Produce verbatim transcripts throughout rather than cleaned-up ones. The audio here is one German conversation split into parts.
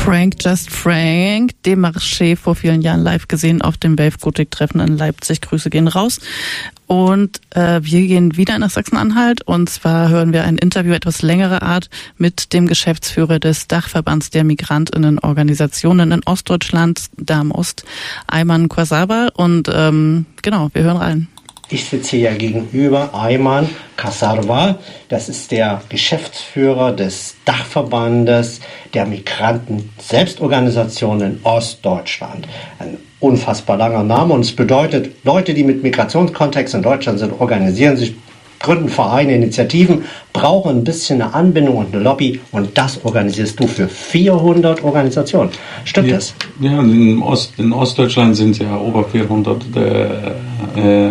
Frank Just Frank, Demarché, vor vielen Jahren live gesehen auf dem Wave Gothic Treffen in Leipzig. Grüße gehen raus. Und äh, wir gehen wieder nach Sachsen-Anhalt, und zwar hören wir ein Interview etwas längerer Art mit dem Geschäftsführer des Dachverbands der Migrantinnenorganisationen in Ostdeutschland, Darm Ost, Ayman Qasaba. Und ähm, genau, wir hören rein. Ich sitze hier gegenüber Ayman Qasaba. Das ist der Geschäftsführer des Dachverbandes der Migranten-Selbstorganisation in Ostdeutschland. Ein unfassbar langer Name, und es bedeutet, Leute, die mit Migrationskontext in Deutschland sind, organisieren sich, gründen Vereine, Initiativen, brauchen ein bisschen eine Anbindung und eine Lobby, und das organisierst du für vierhundert Organisationen. Stimmt ja, das? Ja, in, Ost, in Ostdeutschland sind ja über vierhundert äh, äh,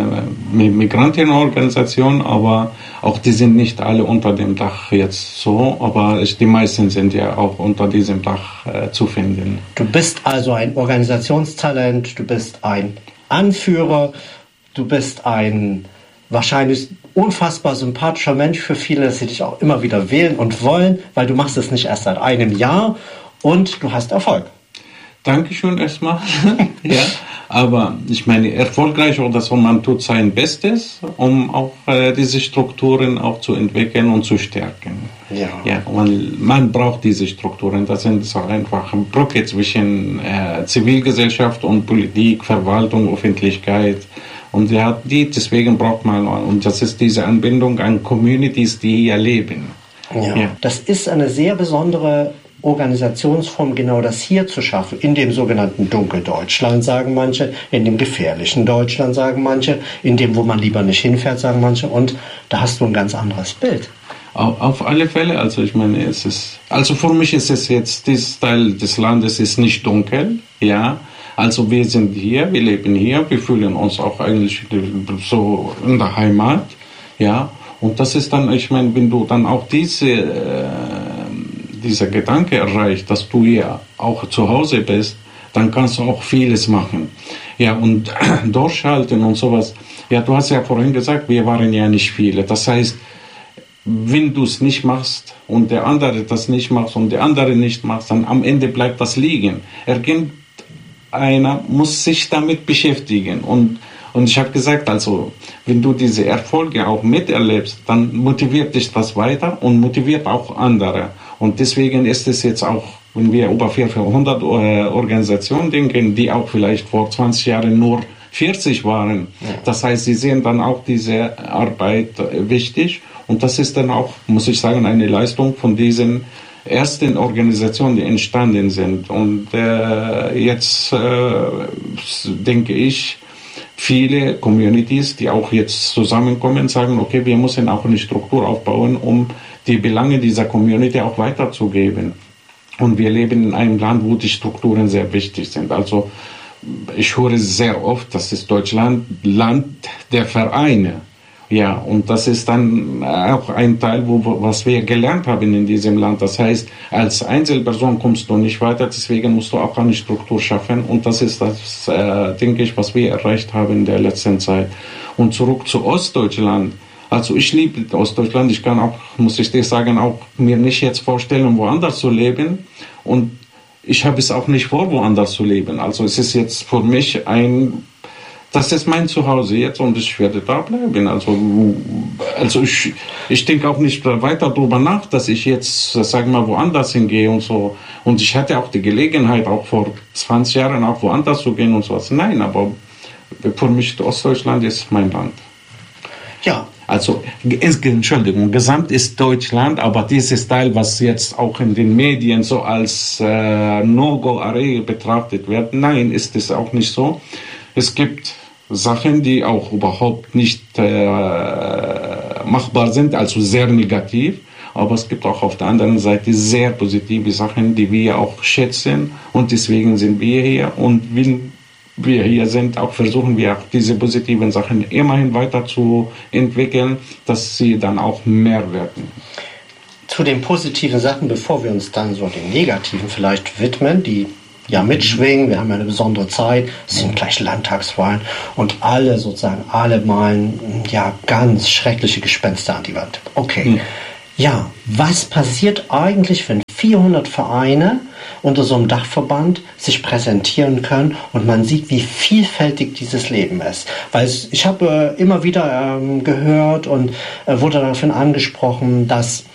Migrantenorganisationen, aber auch die sind nicht alle unter dem Dach jetzt so, aber ich, die meisten sind ja auch unter diesem Dach äh, zu finden. Du bist also ein Organisationstalent, du bist ein Anführer, du bist ein wahrscheinlich unfassbar sympathischer Mensch für viele, dass sie dich auch immer wieder wählen und wollen, weil du machst es nicht erst seit einem Jahr und du hast Erfolg. Dankeschön erstmal. Ja, aber ich meine, erfolgreich oder so, man tut sein Bestes, um auch äh, diese Strukturen auch zu entwickeln und zu stärken. Ja. Ja, man, man braucht diese Strukturen. Das sind so einfach eine Brücke zwischen äh, Zivilgesellschaft und Politik, Verwaltung, Öffentlichkeit. Und ja, die, deswegen braucht man, und das ist diese Anbindung an Communities, die hier leben. Ja. Ja. Das ist eine sehr besondere Organisationsform, genau das hier zu schaffen, in dem sogenannten Dunkeldeutschland, sagen manche, in dem gefährlichen Deutschland, sagen manche, in dem, wo man lieber nicht hinfährt, sagen manche, und da hast du ein ganz anderes Bild. Auf, auf alle Fälle, also ich meine, es ist, also für mich ist es jetzt, dieses Teil des Landes ist nicht dunkel, ja. Also wir sind hier, wir leben hier, wir fühlen uns auch eigentlich so in der Heimat, ja. Und das ist dann, ich meine, wenn du dann auch diese, äh, dieser Gedanke erreicht, dass du hier auch zu Hause bist, dann kannst du auch vieles machen. Ja, und durchhalten und sowas. Ja, du hast ja vorhin gesagt, wir waren ja nicht viele. Das heißt, wenn du es nicht machst und der andere das nicht macht und der andere nicht macht, dann am Ende bleibt das liegen. Irgend Einer muss sich damit beschäftigen. Und, und ich habe gesagt, also wenn du diese Erfolge auch miterlebst, dann motiviert dich das weiter und motiviert auch andere. Und deswegen ist es jetzt auch, wenn wir über vierhundert Organisationen denken, die auch vielleicht vor zwanzig Jahren nur vierzig waren. Ja. Das heißt, sie sehen dann auch diese Arbeit wichtig. Und das ist dann auch, muss ich sagen, eine Leistung von diesen ersten Organisationen, die entstanden sind. Und äh, jetzt äh, denke ich, viele Communities, die auch jetzt zusammenkommen, sagen, okay, wir müssen auch eine Struktur aufbauen, um die Belange dieser Community auch weiterzugeben. Und wir leben in einem Land, wo die Strukturen sehr wichtig sind. Also ich höre sehr oft, das ist Deutschland, Land der Vereine. Ja, und das ist dann auch ein Teil, wo, was wir gelernt haben in diesem Land. Das heißt, als Einzelperson kommst du nicht weiter, deswegen musst du auch eine Struktur schaffen. Und das ist das, äh, denke ich, was wir erreicht haben in der letzten Zeit. Und zurück zu Ostdeutschland. Also ich liebe Ostdeutschland. Ich kann auch, muss ich dir sagen, auch mir nicht jetzt vorstellen, woanders zu leben. Und ich habe es auch nicht vor, woanders zu leben. Also es ist jetzt für mich ein... Das ist mein Zuhause jetzt und ich werde da bleiben. Also, also ich, ich denke auch nicht weiter darüber nach, dass ich jetzt, sag mal, woanders hingehe und so. Und ich hatte auch die Gelegenheit, auch vor zwanzig Jahren auch woanders zu gehen und sowas. Nein, aber für mich Ostdeutschland ist mein Land. Ja. Also, Entschuldigung, gesamt ist Deutschland, aber dieses Teil, was jetzt auch in den Medien so als äh, No-Go-Area betrachtet wird, nein, ist es auch nicht so. Es gibt Sachen, die auch überhaupt nicht äh, machbar sind, also sehr negativ. Aber es gibt auch auf der anderen Seite sehr positive Sachen, die wir auch schätzen. Und deswegen sind wir hier. Und wenn wir hier sind, auch versuchen wir auch diese positiven Sachen immerhin weiterzuentwickeln, dass sie dann auch mehr werden. Zu den positiven Sachen, bevor wir uns dann so den negativen vielleicht widmen, die ja mitschwingen, wir haben ja eine besondere Zeit, es sind gleich Landtagswahlen und alle sozusagen, alle malen ja ganz schreckliche Gespenster an die Wand. Okay, mhm. ja, was passiert eigentlich, wenn vierhundert Vereine unter so einem Dachverband sich präsentieren können und man sieht, wie vielfältig dieses Leben ist. Weil es, ich habe äh, immer wieder ähm, gehört und äh, wurde davon angesprochen, dass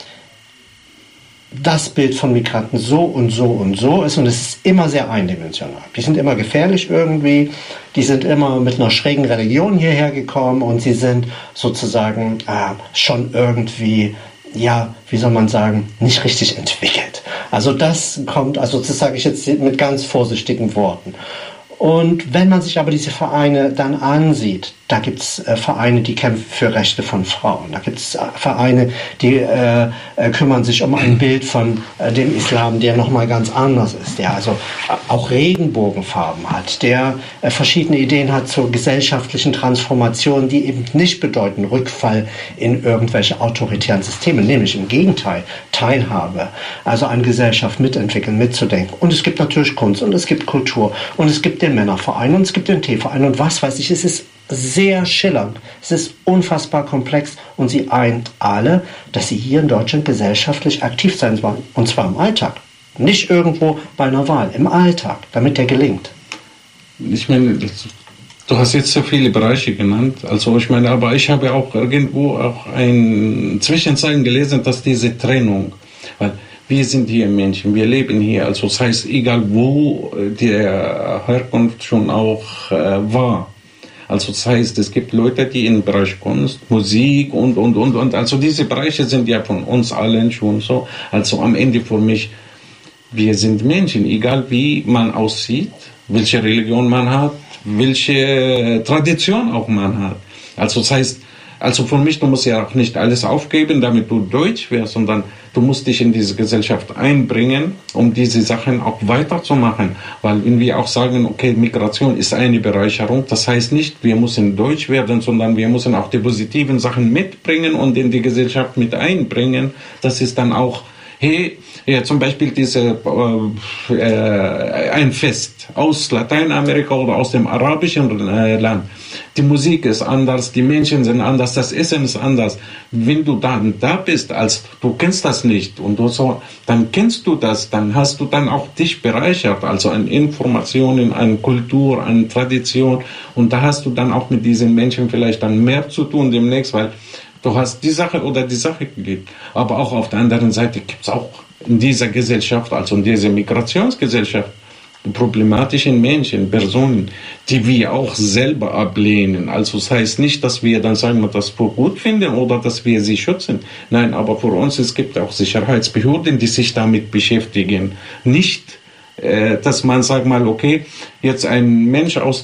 das Bild von Migranten so und so und so ist und es ist immer sehr eindimensional. Die sind immer gefährlich irgendwie, die sind immer mit einer schrägen Religion hierher gekommen und sie sind sozusagen äh, schon irgendwie, ja, wie soll man sagen, nicht richtig entwickelt. Also das kommt, also das sage ich jetzt mit ganz vorsichtigen Worten. Und wenn man sich aber diese Vereine dann ansieht, da gibt es äh, Vereine, die kämpfen für Rechte von Frauen. Da gibt es äh, Vereine, die äh, äh, kümmern sich um ein Bild von äh, dem Islam, der nochmal ganz anders ist, der also äh, auch Regenbogenfarben hat, der äh, verschiedene Ideen hat zur gesellschaftlichen Transformation, die eben nicht bedeuten Rückfall in irgendwelche autoritären Systeme, nämlich im Gegenteil, Teilhabe, also an Gesellschaft mitentwickeln, mitzudenken. Und es gibt natürlich Kunst und es gibt Kultur und es gibt den Männerverein und es gibt den Teeverein und was weiß ich, es ist sehr schillernd, es ist unfassbar komplex und sie eint alle, dass sie hier in Deutschland gesellschaftlich aktiv sein wollen, und zwar im Alltag, nicht irgendwo bei einer Wahl, im Alltag, damit der gelingt. Ich meine, du hast jetzt so viele Bereiche genannt, also ich meine, aber ich habe auch irgendwo auch ein Zwischenzeichen gelesen, dass diese Trennung, weil wir sind hier Menschen, wir leben hier, also das heißt, egal wo der Herkunft schon auch äh, war. Also das heißt, es gibt Leute, die im Bereich Kunst, Musik und, und, und, und. Also diese Bereiche sind ja von uns allen schon so. Also am Ende für mich, wir sind Menschen, egal wie man aussieht, welche Religion man hat, welche Tradition auch man hat. Also das heißt, also für mich, du musst ja auch nicht alles aufgeben, damit du Deutsch wirst, sondern du musst dich in diese Gesellschaft einbringen, um diese Sachen auch weiterzumachen. Weil wenn wir auch sagen, okay, Migration ist eine Bereicherung, das heißt nicht, wir müssen Deutsch werden, sondern wir müssen auch die positiven Sachen mitbringen und in die Gesellschaft mit einbringen. Das ist dann auch, hey, ja, zum Beispiel diese, äh, äh, ein Fest aus Lateinamerika oder aus dem arabischen äh, Land. Die Musik ist anders, die Menschen sind anders, das Essen ist anders. Wenn du dann da bist, als du kennst das nicht und du so, dann kennst du das, dann hast du dann auch dich bereichert, also an Informationen, an Kultur, an Tradition, und da hast du dann auch mit diesen Menschen vielleicht dann mehr zu tun demnächst, weil du hast die Sache oder die Sache gelebt. Aber auch auf der anderen Seite gibt es auch in dieser Gesellschaft, also in dieser Migrationsgesellschaft, problematischen Menschen, Personen, die wir auch selber ablehnen. Also das heißt nicht, dass wir dann sagen, wir das für gut finden oder dass wir sie schützen. Nein, aber für uns, es gibt auch Sicherheitsbehörden, die sich damit beschäftigen. Nicht, äh, dass man sagt mal, okay, jetzt ein Mensch aus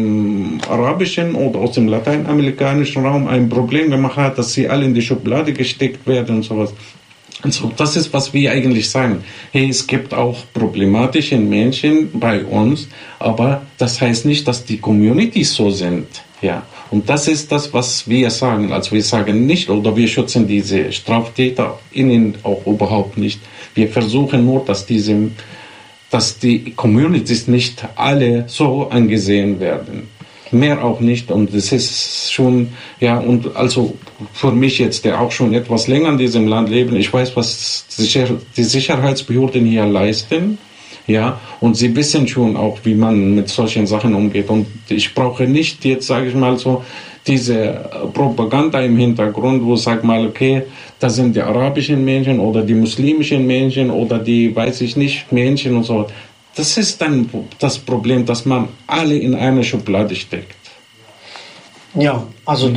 dem arabischen oder aus dem lateinamerikanischen Raum ein Problem gemacht hat, dass sie alle in die Schublade gesteckt werden und sowas. Also das ist, was wir eigentlich sagen. Hey, es gibt auch problematische Menschen bei uns, aber das heißt nicht, dass die Communities so sind. Ja, und das ist das, was wir sagen. Also wir sagen nicht, oder wir schützen diese Straftäter innen auch überhaupt nicht. Wir versuchen nur, dass diese, dass die Communities nicht alle so angesehen werden. Mehr auch nicht, und das ist schon, ja, und also für mich jetzt, der auch schon etwas länger in diesem Land leben, ich weiß, was die Sicherheitsbehörden hier leisten, ja, und sie wissen schon auch, wie man mit solchen Sachen umgeht, und ich brauche nicht jetzt, sage ich mal so, diese Propaganda im Hintergrund, wo sag mal, okay, das sind die arabischen Menschen oder die muslimischen Menschen oder die, weiß ich nicht, Menschen und so. Das ist dann das Problem, dass man alle in eine Schublade steckt. Ja, also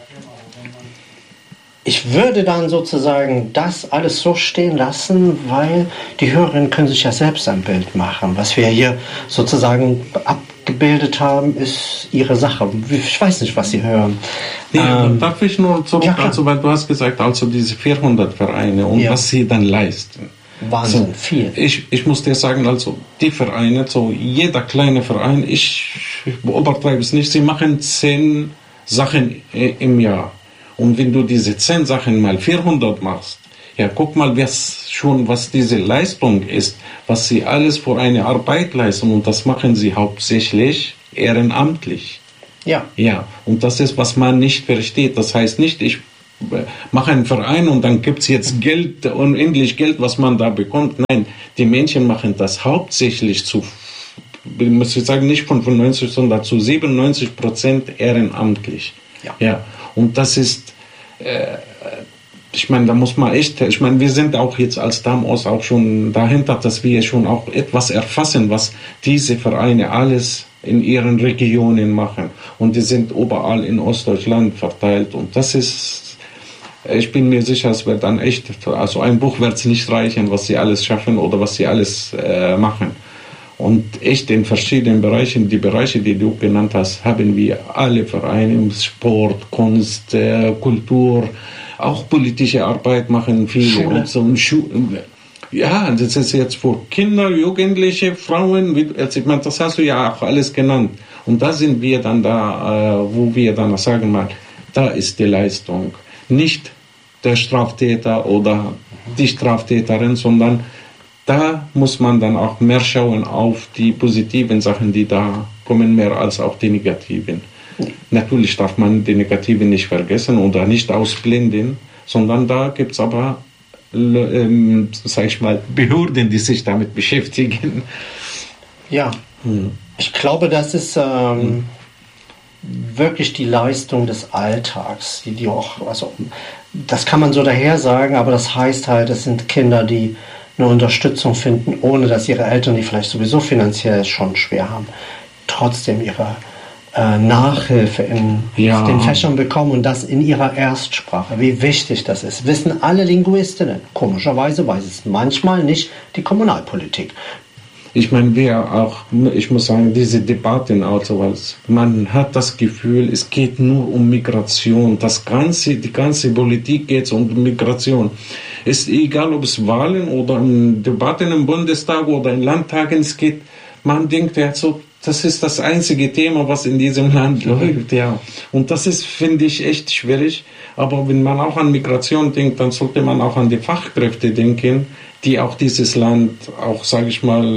ich würde dann sozusagen das alles so stehen lassen, weil die Hörerinnen können sich ja selbst ein Bild machen. Was wir hier sozusagen abgebildet haben, ist ihre Sache. Ich weiß nicht, was sie hören. Nee, ähm, darf ich nur zurück, ja, also, weil du hast gesagt, also diese vierhundert Vereine und ja, was sie dann leisten. Wahnsinn, so, viel. Ich, ich muss dir sagen, also die Vereine, so jeder kleine Verein, ich, ich übertreibe es nicht, sie machen zehn Sachen im Jahr. Und wenn du diese zehn Sachen mal vierhundert machst, ja, guck mal, was schon, was diese Leistung ist, was sie alles für eine Arbeit leisten, und das machen sie hauptsächlich ehrenamtlich. Ja. Ja, und das ist, was man nicht versteht. Das heißt nicht, ich mach einen Verein und dann gibt es jetzt Geld, unendlich Geld, was man da bekommt. Nein, die Menschen machen das hauptsächlich zu, muss ich sagen, nicht fünfundneunzig, sondern zu siebenundneunzig Prozent ehrenamtlich. Ja. Ja. Und das ist, äh, ich meine, da muss man echt, ich meine, wir sind auch jetzt als Damos auch schon dahinter, dass wir schon auch etwas erfassen, was diese Vereine alles in ihren Regionen machen. Und die sind überall in Ostdeutschland verteilt. Und das ist, ich bin mir sicher, es wird dann echt, also ein Buch wird es nicht reichen, was sie alles schaffen oder was sie alles äh, machen. Und echt in verschiedenen Bereichen, die Bereiche, die du genannt hast, haben wir alle Vereine, Sport, Kunst, äh, Kultur, auch politische Arbeit machen viele. Schule. Und so, und Schu- ja, das ist jetzt für Kinder, Jugendliche, Frauen, also ich meine, das hast du ja auch alles genannt. Und da sind wir dann da, äh, wo wir dann sagen mal, da ist die Leistung. Nicht der Straftäter oder die Straftäterin, sondern da muss man dann auch mehr schauen auf die positiven Sachen, die da kommen, mehr als auf die negativen. Natürlich darf man die negativen nicht vergessen oder nicht ausblenden, sondern da gibt es aber, ähm, sag ich mal, Behörden, die sich damit beschäftigen. Ja, hm. Ich glaube, das ist ähm, hm. wirklich die Leistung des Alltags, die, die auch, also das kann man so daher sagen, aber das heißt halt, es sind Kinder, die eine Unterstützung finden, ohne dass ihre Eltern, die vielleicht sowieso finanziell schon schwer haben, trotzdem ihre äh, Nachhilfe in ja. den Fächern bekommen und das in ihrer Erstsprache. Wie wichtig das ist, wissen alle Linguistinnen. Komischerweise weiß es manchmal nicht die Kommunalpolitik. Ich meine, wir auch, ich muss sagen, diese Debatten, also, weil man hat das Gefühl, es geht nur um Migration. Das ganze, die ganze Politik geht um Migration. Ist egal, ob es Wahlen oder Debatten im Bundestag oder in Landtagen, es geht, man denkt ja so, das ist das einzige Thema, was in diesem Land läuft, ja. Und das ist, finde ich, echt schwierig. Aber wenn man auch an Migration denkt, dann sollte man auch an die Fachkräfte denken, die auch dieses Land auch, sage ich mal,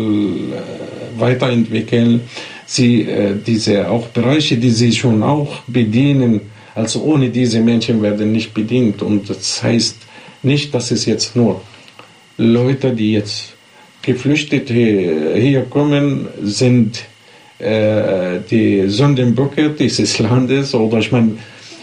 weiterentwickeln. Sie, äh, diese auch Bereiche, die sie schon auch bedienen, also ohne diese Menschen werden nicht bedient. Und das heißt nicht, dass es jetzt nur Leute, die jetzt Geflüchtete hier kommen, sind äh, die Sündenböcke dieses Landes. Oder ich meine,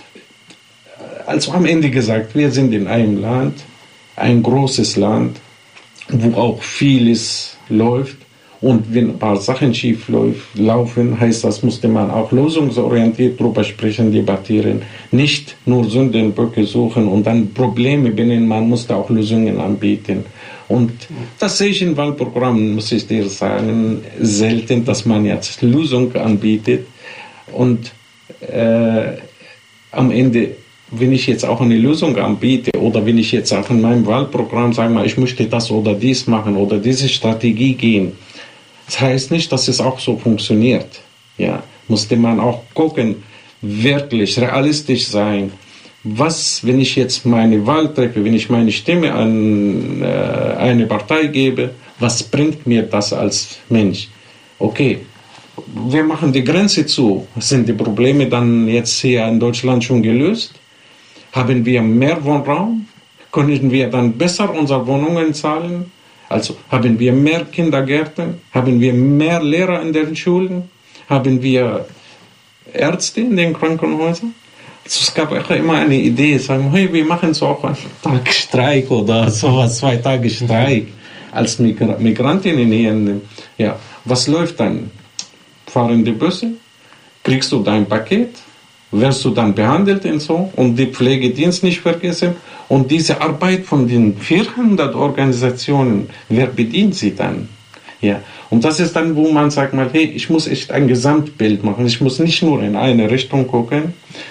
also am Ende gesagt, wir sind in einem Land, ein großes Land, wo auch vieles läuft. Und wenn ein paar Sachen schief laufen, heißt das, musste man auch lösungsorientiert drüber sprechen, debattieren. Nicht nur Sündenböcke suchen und dann Probleme benennen, man musste auch Lösungen anbieten. Und das sehe ich in Wahlprogrammen, muss ich dir sagen, selten, dass man jetzt Lösungen anbietet. Und äh, am Ende, wenn ich jetzt auch eine Lösung anbiete oder wenn ich jetzt auch in meinem Wahlprogramm sage, mal, ich möchte das oder dies machen oder diese Strategie gehen, das heißt nicht, dass es auch so funktioniert. Ja, musste man auch gucken, wirklich realistisch sein. Was, wenn ich jetzt meine Wahl treffe, wenn ich meine Stimme an äh, eine Partei gebe, was bringt mir das als Mensch? Okay, wir machen die Grenze zu. Sind die Probleme dann jetzt hier in Deutschland schon gelöst? Haben wir mehr Wohnraum? Können wir dann besser unsere Wohnungen zahlen? Also haben wir mehr Kindergärten? Haben wir mehr Lehrer in den Schulen? Haben wir Ärzte in den Krankenhäusern? Also es gab auch immer eine Idee, sagen, hey, wir machen so auch einen Tag Streik oder sowas, zwei Tage Streik als Migra- Migrantinnen hier. Ja, was läuft dann? Fahren die Busse? Kriegst du dein Paket? Wirst du dann behandelt und so? Und die Pflegedienst nicht vergessen? Und diese Arbeit von den vierhundert Organisationen, wer bedient sie dann? Ja. Und das ist dann, wo man sagt mal, hey, ich muss echt ein Gesamtbild machen. Ich muss nicht nur in eine Richtung gucken.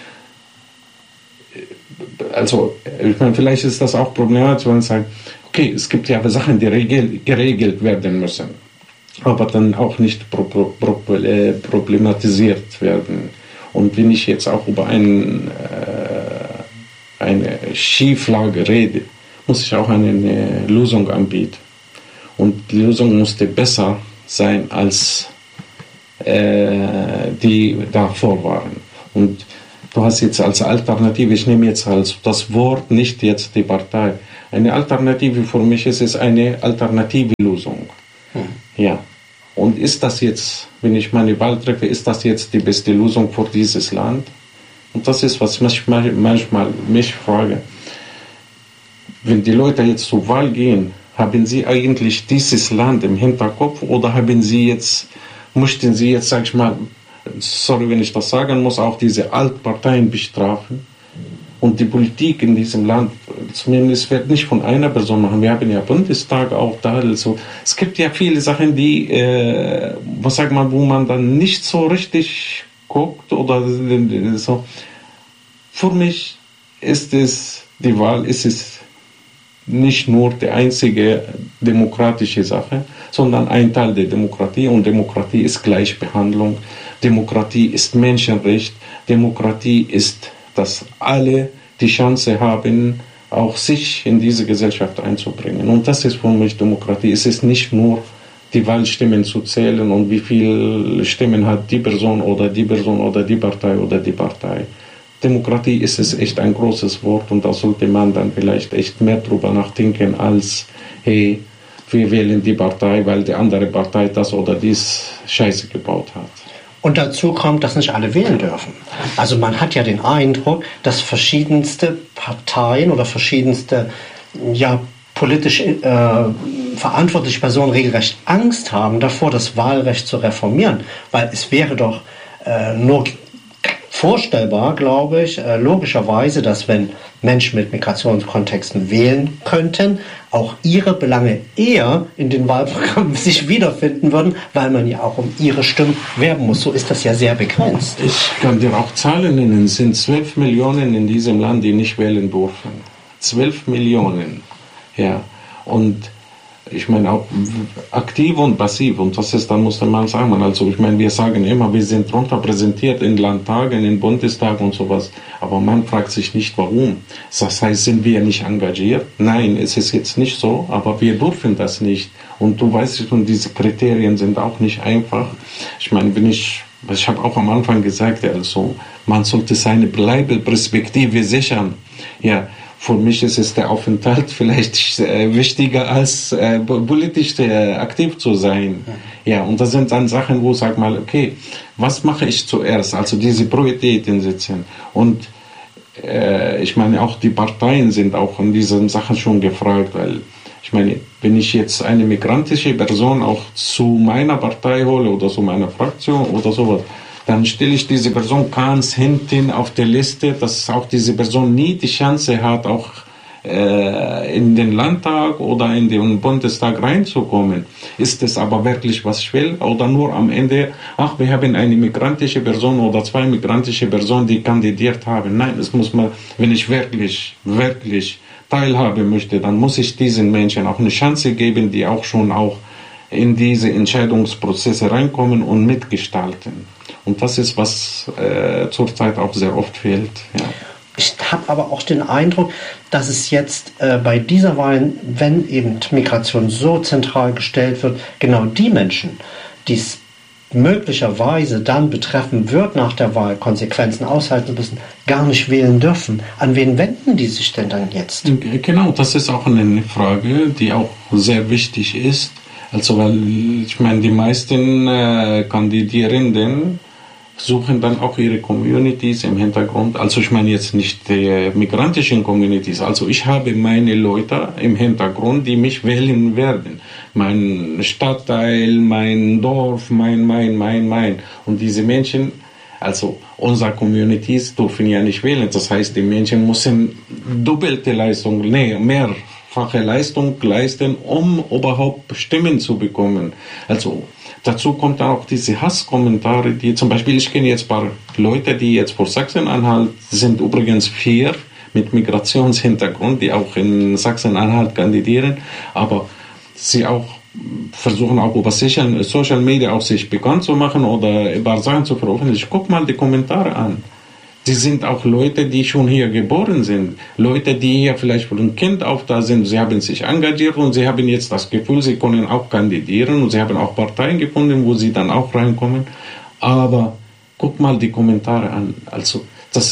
Also, ich meine, vielleicht ist das auch problematisch, wenn man sagt, okay, es gibt ja Sachen, die regel- geregelt werden müssen, aber dann auch nicht pro- pro- pro- äh, problematisiert werden. Und wenn ich jetzt auch über ein, äh, eine Schieflage rede, muss ich auch eine, eine Lösung anbieten. Und die Lösung musste besser sein als äh, die davor waren. Und du hast jetzt als Alternative, ich nehme jetzt als das Wort, nicht jetzt die Partei. Eine Alternative für mich ist es eine alternative Lösung. Hm. Ja. Und ist das jetzt, wenn ich meine Wahl treffe, ist das jetzt die beste Lösung für dieses Land? Und das ist, was ich manchmal mich frage. Wenn die Leute jetzt zur Wahl gehen, haben sie eigentlich dieses Land im Hinterkopf oder haben sie jetzt, möchten sie jetzt, sag ich mal, sorry, wenn ich das sagen muss, auch diese Altparteien bestrafen? Und die Politik in diesem Land, zumindest wird nicht von einer Person machen. Wir haben ja Bundestag auch da. Also es gibt ja viele Sachen, die, äh, was sagt man, wo man dann nicht so richtig guckt oder so. Für mich ist es, die Wahl ist es nicht nur die einzige demokratische Sache, sondern ein Teil der Demokratie. Und Demokratie ist Gleichbehandlung. Demokratie ist Menschenrecht. Demokratie ist, dass alle die Chance haben, auch sich in diese Gesellschaft einzubringen. Und das ist für mich Demokratie. Es ist nicht nur die Wahlstimmen zu zählen und wie viele Stimmen hat die Person oder die Person oder die Partei oder die Partei. Demokratie ist es echt ein großes Wort und da sollte man dann vielleicht echt mehr drüber nachdenken als, hey, wir wählen die Partei, weil die andere Partei das oder dies Scheiße gebaut hat. Und dazu kommt, dass nicht alle wählen dürfen. Also man hat ja den Eindruck, dass verschiedenste Parteien oder verschiedenste ja, politisch äh, verantwortliche Personen regelrecht Angst haben davor, das Wahlrecht zu reformieren. Weil es wäre doch äh, nur vorstellbar, glaube ich, äh, logischerweise, dass wenn Menschen mit Migrationskontexten wählen könnten, auch ihre Belange eher in den Wahlprogrammen sich wiederfinden würden, weil man ja auch um ihre Stimmen werben muss. So ist das ja sehr begrenzt. Ich kann dir auch Zahlen nennen. Es sind zwölf Millionen in diesem Land, die nicht wählen dürfen. zwölf Millionen. Ja. Und ich meine auch aktiv und passiv. Und das ist, dann muss man sagen, also ich meine, wir sagen immer, wir sind repräsentiert in Landtagen, in Bundestag und sowas. Aber man fragt sich nicht, warum. Das heißt, sind wir nicht engagiert? Nein, es ist jetzt nicht so, aber wir dürfen das nicht. Und du weißt schon, diese Kriterien sind auch nicht einfach. Ich meine, wenn ich, ich habe auch am Anfang gesagt, also man sollte seine Bleibeperspektive sichern. Ja. Für mich ist es der Aufenthalt vielleicht äh, wichtiger als äh, politisch äh, aktiv zu sein. Ja, und das sind dann Sachen, wo ich sage mal, okay, was mache ich zuerst? Also diese Prioritäten setzen. Und äh, ich meine, auch die Parteien sind auch in diesen Sachen schon gefragt, weil ich meine, wenn ich jetzt eine migrantische Person auch zu meiner Partei hole oder zu meiner Fraktion oder sowas, dann stelle ich diese Person ganz hinten auf der Liste, dass auch diese Person nie die Chance hat, auch äh, in den Landtag oder in den Bundestag reinzukommen. Ist es aber wirklich, was ich will? Oder nur am Ende, ach, wir haben eine migrantische Person oder zwei migrantische Personen, die kandidiert haben. Nein, es muss man, wenn ich wirklich, wirklich teilhaben möchte, dann muss ich diesen Menschen auch eine Chance geben, die auch schon auch in diese Entscheidungsprozesse reinkommen und mitgestalten. Und das ist, was äh, zurzeit auch sehr oft fehlt. Ja. Ich habe aber auch den Eindruck, dass es jetzt äh, bei dieser Wahl, wenn eben Migration so zentral gestellt wird, genau die Menschen, die es möglicherweise dann betreffen wird, nach der Wahl Konsequenzen aushalten müssen, gar nicht wählen dürfen. An wen wenden die sich denn dann jetzt? Genau, das ist auch eine Frage, die auch sehr wichtig ist. Also, weil ich meine, die meisten äh, Kandidierenden suchen dann auch ihre Communities im Hintergrund. Also ich meine jetzt nicht die migrantischen Communities. Also ich habe meine Leute im Hintergrund, die mich wählen werden. Mein Stadtteil, mein Dorf, mein, mein, mein, mein. Und diese Menschen, also unsere Communities dürfen ja nicht wählen. Das heißt, die Menschen müssen doppelte Leistung, nee, mehrfache Leistung leisten, um überhaupt Stimmen zu bekommen. Also dazu kommt auch diese Hasskommentare, die zum Beispiel, ich kenne jetzt ein paar Leute, die jetzt vor Sachsen-Anhalt sind, übrigens vier mit Migrationshintergrund, die auch in Sachsen-Anhalt kandidieren, aber sie auch versuchen auch über Social Media auch sich bekannt zu machen oder über Sachen zu veröffentlichen. Guck mal die Kommentare an. Die sind auch Leute, die schon hier geboren sind. Leute, die hier vielleicht von Kind auf da sind. Sie haben sich engagiert und sie haben jetzt das Gefühl, sie können auch kandidieren. Und sie haben auch Parteien gefunden, wo sie dann auch reinkommen. Aber guck mal die Kommentare an. Also, das ist,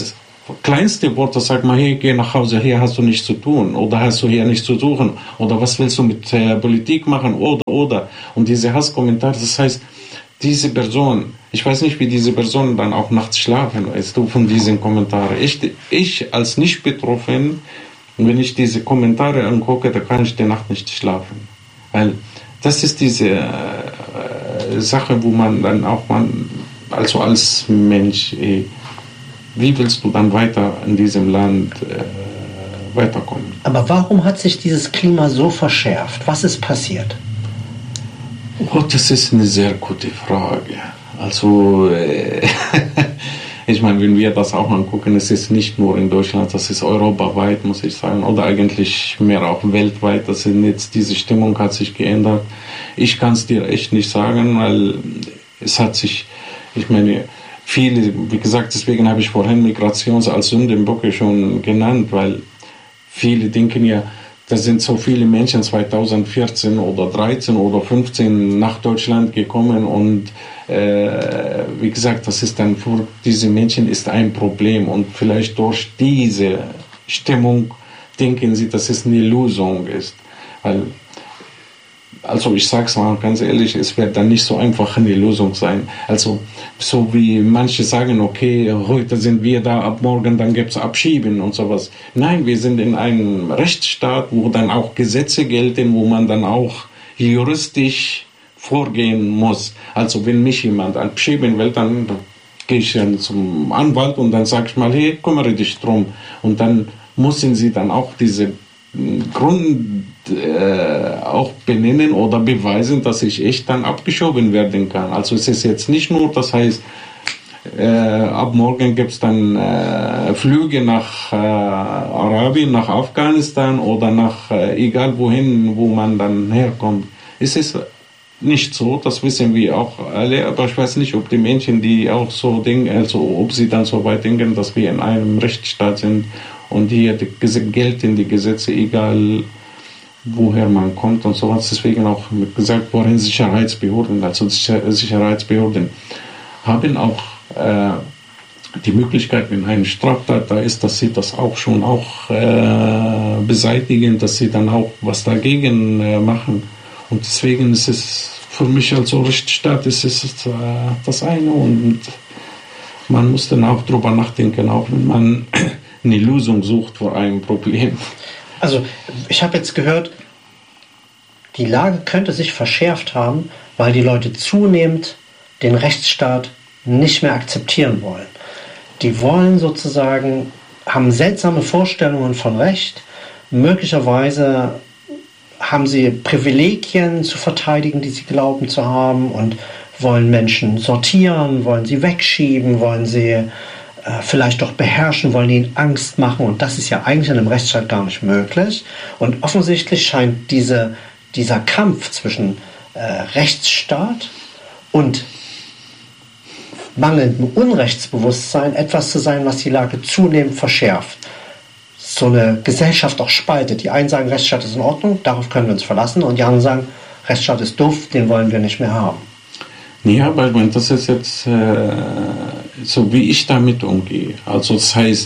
kleinste Worte sagt man, hey, geh nach Hause, hier hast du nichts zu tun oder hast du hier nichts zu suchen oder was willst du mit äh, Politik machen oder, oder. Und diese Hasskommentare, das heißt, diese Person, ich weiß nicht, wie diese Personen dann auch nachts schlafen, weißt du, von diesen Kommentaren. Ich, ich als nicht betroffen, wenn ich diese Kommentare angucke, da kann ich die Nacht nicht schlafen. Weil das ist diese äh, Sache, wo man dann auch, man, also als Mensch, ey, wie willst du dann weiter in diesem Land äh, weiterkommen? Aber warum hat sich dieses Klima so verschärft? Was ist passiert? Oh, das ist eine sehr gute Frage. Also, äh, ich meine, wenn wir das auch angucken, es ist nicht nur in Deutschland, das ist europaweit, muss ich sagen, oder eigentlich mehr auch weltweit. Das sind jetzt, diese Stimmung hat sich geändert. Ich kann es dir echt nicht sagen, weil es hat sich, ich meine, viele, wie gesagt, deswegen habe ich vorhin Migration als Sündenböcke schon genannt, weil viele denken ja, da sind so viele Menschen zweitausendvierzehn oder dreizehn oder fünfzehn nach Deutschland gekommen und äh, wie gesagt, das ist dann für diese Menschen ist ein Problem und vielleicht durch diese Stimmung denken sie, dass es eine Lösung ist, weil also ich sag's mal ganz ehrlich, es wird dann nicht so einfach eine Lösung sein. Also so wie manche sagen, okay, heute sind wir da, ab morgen dann gibt's Abschieben und sowas. Nein, wir sind in einem Rechtsstaat, wo dann auch Gesetze gelten, wo man dann auch juristisch vorgehen muss. Also wenn mich jemand abschieben will, dann gehe ich dann zum Anwalt und dann sage ich mal, hey, kümmere dich drum. Und dann müssen sie dann auch diese Grund äh, auch benennen oder beweisen, dass ich echt dann abgeschoben werden kann. Also es ist jetzt nicht nur, das heißt, äh, ab morgen gibt es dann äh, Flüge nach äh, Arabien, nach Afghanistan oder nach äh, egal wohin, wo man dann herkommt. Es ist nicht so, das wissen wir auch alle, aber ich weiß nicht, ob die Menschen, die auch so denken, also ob sie dann so weit denken, dass wir in einem Rechtsstaat sind und hier die, gelten die Gesetze, egal woher man kommt und sowas. Deswegen auch gesagt worden, Sicherheitsbehörden, also Sicherheitsbehörden haben auch äh, die Möglichkeit, wenn eine Straftat da ist, dass sie das auch schon auch äh, beseitigen, dass sie dann auch was dagegen äh, machen. Und deswegen ist es für mich als Rechtsstaat ist es äh, das eine und man muss dann auch drüber nachdenken, auch wenn man eine Lösung sucht vor einem Problem. Also ich habe jetzt gehört, die Lage könnte sich verschärft haben, weil die Leute zunehmend den Rechtsstaat nicht mehr akzeptieren wollen. Die wollen sozusagen, haben seltsame Vorstellungen von Recht, möglicherweise haben sie Privilegien zu verteidigen, die sie glauben zu haben und wollen Menschen sortieren, wollen sie wegschieben, wollen sie vielleicht doch beherrschen, wollen ihnen Angst machen und das ist ja eigentlich in einem Rechtsstaat gar nicht möglich und offensichtlich scheint diese, dieser Kampf zwischen äh, Rechtsstaat und mangelndem Unrechtsbewusstsein etwas zu sein, was die Lage zunehmend verschärft. So eine Gesellschaft auch spaltet. Die einen sagen, Rechtsstaat ist in Ordnung, darauf können wir uns verlassen und die anderen sagen, Rechtsstaat ist doof, den wollen wir nicht mehr haben. Ja, weil man, das ist jetzt äh, so, wie ich damit umgehe. Also das heißt,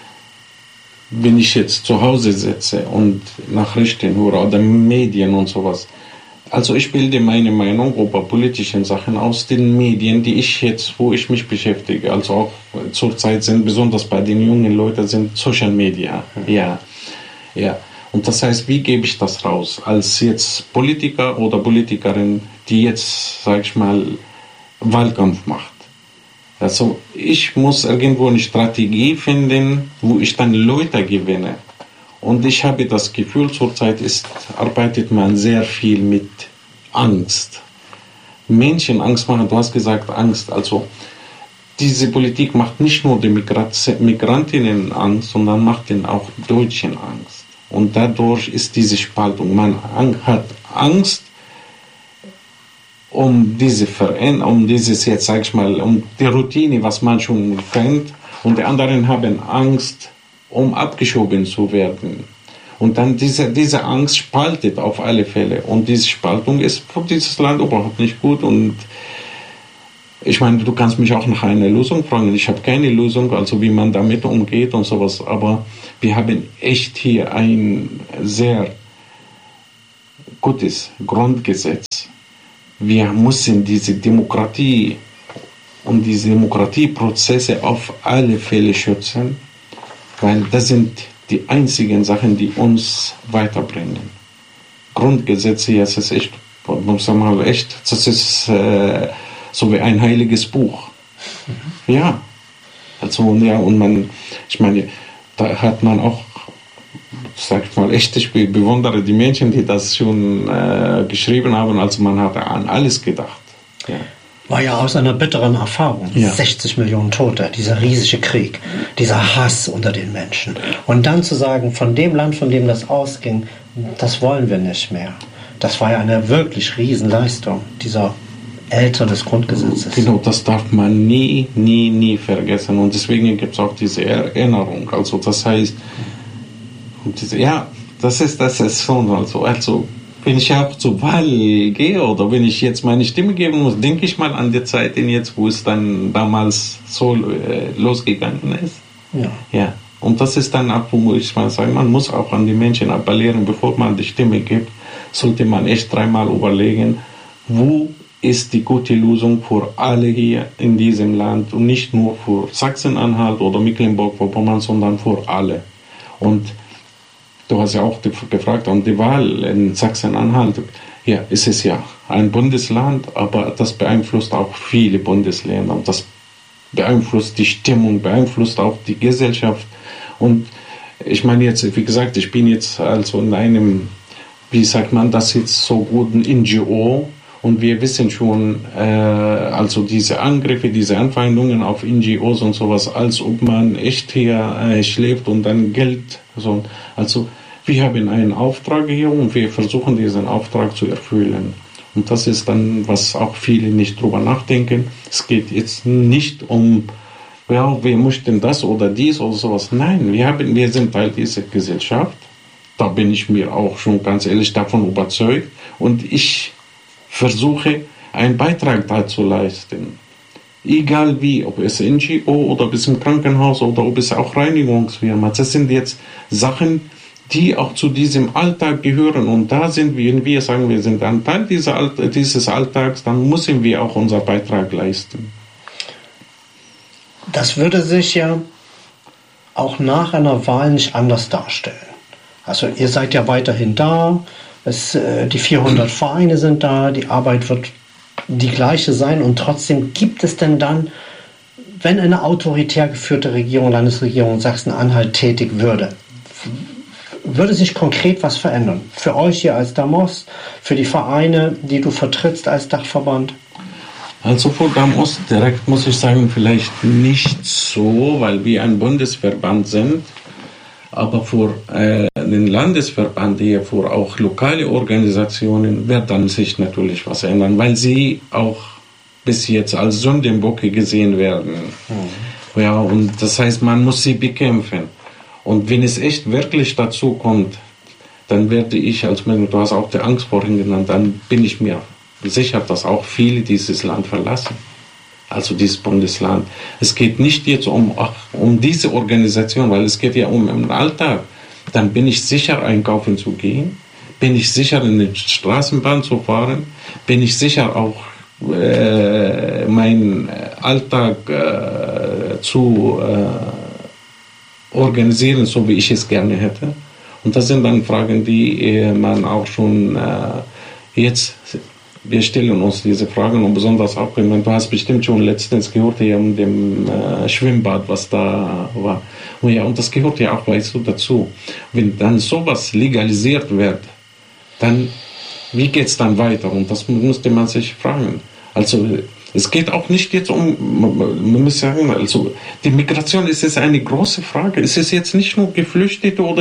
wenn ich jetzt zu Hause sitze und Nachrichten höre oder Medien und sowas, also ich bilde meine Meinung über politische Sachen aus den Medien, die ich jetzt, wo ich mich beschäftige. Also auch zurzeit sind, besonders bei den jungen Leuten, sind Social Media. Ja, ja. Und das heißt, wie gebe ich das raus? Als jetzt Politiker oder Politikerin, die jetzt, sag ich mal, Wahlkampf macht. Also ich muss irgendwo eine Strategie finden, wo ich dann Leute gewinne. Und ich habe das Gefühl, zurzeit ist, arbeitet man sehr viel mit Angst. Menschen Angst machen, du hast gesagt Angst. Also diese Politik macht nicht nur die Migrat- Migrantinnen Angst, sondern macht den auch Deutschen Angst. Und dadurch ist diese Spaltung. Man hat Angst um diese Veränderung, um dieses jetzt, sag ich mal, um die Routine, was man schon kennt. Und die anderen haben Angst, um abgeschoben zu werden. Und dann diese, diese Angst spaltet auf alle Fälle. Und diese Spaltung ist für dieses Land überhaupt nicht gut. Und ich meine, du kannst mich auch nach einer Lösung fragen. Ich habe keine Lösung, also wie man damit umgeht und sowas. Aber wir haben echt hier ein sehr gutes Grundgesetz. Wir müssen diese Demokratie und diese Demokratieprozesse auf alle Fälle schützen, weil das sind die einzigen Sachen, die uns weiterbringen. Grundgesetze, ja, das ist echt, muss man mal echt, das ist äh, so wie ein heiliges Buch. Mhm. Ja, also ja, und man, ich meine, da hat man auch, sag ich mal, echt, ich bewundere die Menschen, die das schon äh, geschrieben haben, also man hat an alles gedacht. Ja. War ja aus einer bitteren Erfahrung. Ja. sechzig Millionen Tote, dieser riesige Krieg, dieser Hass unter den Menschen. Und dann zu sagen, von dem Land, von dem das ausging, das wollen wir nicht mehr. Das war ja eine wirklich Riesenleistung, dieser Älter des Grundgesetzes. Genau, das darf man nie, nie, nie vergessen. Und deswegen gibt es auch diese Erinnerung. Also das heißt, diese, ja, das ist, das ist schon, also, also wenn ich auch zur Wahl gehe oder wenn ich jetzt meine Stimme geben muss, denke ich mal an die Zeit, in jetzt, wo es dann damals so äh, losgegangen ist. Ja. Ja. Und das ist dann auch, wo ich mal sage, man muss auch an die Menschen appellieren, bevor man die Stimme gibt, sollte man echt dreimal überlegen, wo ist die gute Lösung für alle hier in diesem Land und nicht nur für Sachsen-Anhalt oder Mecklenburg-Vorpommern, sondern für alle. Und du hast ja auch gefragt, um die Wahl in Sachsen-Anhalt. Ja, es ist ja ein Bundesland, aber das beeinflusst auch viele Bundesländer. Und das beeinflusst die Stimmung, beeinflusst auch die Gesellschaft. Und ich meine jetzt, wie gesagt, ich bin jetzt also in einem, wie sagt man das jetzt so guten N G O. Und wir wissen schon, äh, also diese Angriffe, diese Anfeindungen auf N G Os und sowas, als ob man echt hier äh, schläft und dann Geld. So. Also wir haben einen Auftrag hier und wir versuchen diesen Auftrag zu erfüllen. Und das ist dann, was auch viele nicht drüber nachdenken. Es geht jetzt nicht um, ja, wir möchten das oder dies oder sowas. Nein, wir, haben, wir sind Teil dieser Gesellschaft. Da bin ich mir auch schon ganz ehrlich davon überzeugt. Und ich versuche, einen Beitrag dazu leisten. Egal wie, ob es N G O oder ob es im Krankenhaus oder ob es auch Reinigungsfirma. Das sind jetzt Sachen, die auch zu diesem Alltag gehören. Und da sind wir, wenn wir sagen, wir sind ein Teil dieser, dieses Alltags, dann müssen wir auch unseren Beitrag leisten. Das würde sich ja auch nach einer Wahl nicht anders darstellen. Also ihr seid ja weiterhin da. Es, die vierhundert Vereine sind da, die Arbeit wird die gleiche sein und trotzdem gibt es denn dann, wenn eine autoritär geführte Regierung, Landesregierung Sachsen-Anhalt tätig würde, würde sich konkret was verändern? Für euch hier als Damos, für die Vereine, die du vertrittst als Dachverband? Also für Damos direkt muss ich sagen, vielleicht nicht so, weil wir ein Bundesverband sind. Aber für äh, den Landesverband hier, für auch lokale Organisationen, wird dann sich natürlich was ändern, weil sie auch bis jetzt als Sündenböcke gesehen werden. Mhm. Ja, und das heißt, man muss sie bekämpfen. Und wenn es echt wirklich dazu kommt, dann werde ich, als du hast auch die Angst vorhin genannt, dann bin ich mir sicher, dass auch viele dieses Land verlassen. Also dieses Bundesland. Es geht nicht jetzt um, ach, um diese Organisation, weil es geht ja um den Alltag. Dann bin ich sicher, einkaufen zu gehen, bin ich sicher, in die Straßenbahn zu fahren, bin ich sicher auch äh, meinen Alltag äh, zu äh, organisieren, so wie ich es gerne hätte. Und das sind dann Fragen, die äh, man auch schon äh, jetzt wir stellen uns diese Fragen und besonders auch, wenn du hast bestimmt schon letztens gehört hier um dem äh, Schwimmbad, was da war. Und ja, und das gehört ja auch, weißt du, dazu. Wenn dann sowas legalisiert wird, dann, wie geht es dann weiter? Und das musste man sich fragen. Also, es geht auch nicht jetzt um, man muss sagen, also, die Migration ist jetzt eine große Frage. Es ist jetzt nicht nur Geflüchtete oder